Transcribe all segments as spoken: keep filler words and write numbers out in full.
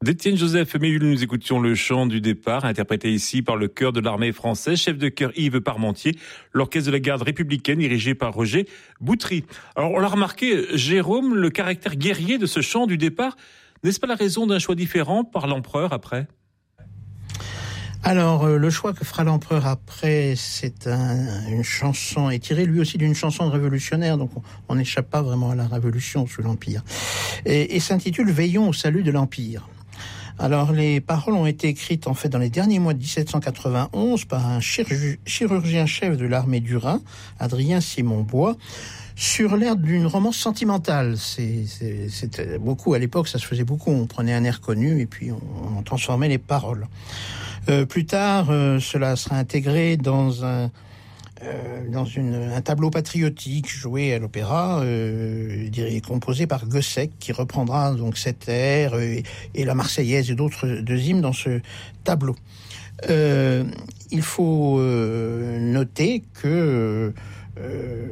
D'Étienne Joseph Méhul, nous écoutions le chant du départ, interprété ici par le chœur de l'armée française, chef de chœur Yves Parmentier, l'orchestre de la garde républicaine dirigé par Roger Boutry. Alors on l'a remarqué, Jérôme, le caractère guerrier de ce chant du départ, n'est-ce pas la raison d'un choix différent par l'empereur après ? Alors, euh, le choix que fera l'empereur après, c'est un, une chanson, est tiré lui aussi d'une chanson révolutionnaire, donc on n'échappe pas vraiment à la révolution sous l'Empire, et, et s'intitule « Veillons au salut de l'Empire ». Alors, les paroles ont été écrites en fait dans les derniers mois de dix-sept cent quatre-vingt-onze par un chirurgi- chirurgien-chef de l'armée du Rhin, Adrien Simon Bois, sur l'air d'une romance sentimentale. C'est, c'est, c'était beaucoup, à l'époque, ça se faisait beaucoup. On prenait un air connu et puis on, on transformait les paroles. Euh, plus tard, euh, cela sera intégré dans un euh, dans une, un tableau patriotique joué à l'opéra, euh, composé par Gossec, qui reprendra donc cet air euh, et la Marseillaise et d'autres deux hymnes dans ce tableau. Euh, il faut euh, noter que euh,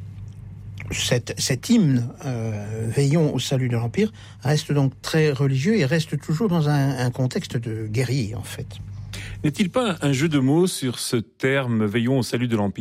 Cet, cet hymne, euh, Veillons au salut de l'Empire, reste donc très religieux et reste toujours dans un, un contexte de guerrier, en fait. N'est-il pas un jeu de mots sur ce terme « Veillons au salut de l'Empire » ?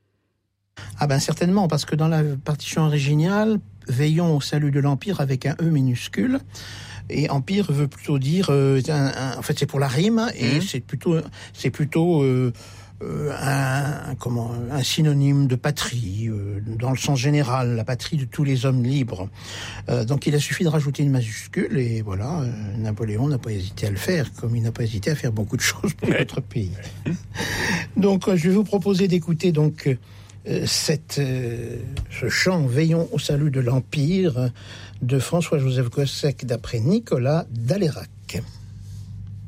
Ah ben certainement, parce que dans la partition originale, Veillons au salut de l'Empire avec un E minuscule, et Empire veut plutôt dire, euh, un, un, en fait c'est pour la rime, et mmh. c'est plutôt, c'est plutôt euh, Euh, un, un, comment, un synonyme de patrie, euh, dans le sens général, la patrie de tous les hommes libres. Euh, donc il a suffi de rajouter une majuscule et voilà, euh, Napoléon n'a pas hésité à le faire, comme il n'a pas hésité à faire beaucoup de choses pour notre pays. Donc euh, je vais vous proposer d'écouter donc euh, cette, euh, ce chant « Veillons au salut de l'Empire » de François-Joseph Gossec d'après Nicolas Dalérac.